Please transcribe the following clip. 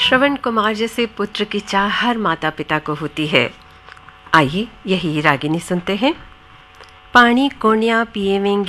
श्रवण कुमार जैसे पुत्र की चाह हर माता पिता को होती है। आइए यही रागिनी सुनते हैं। पानी कोणिया पिएवेंगे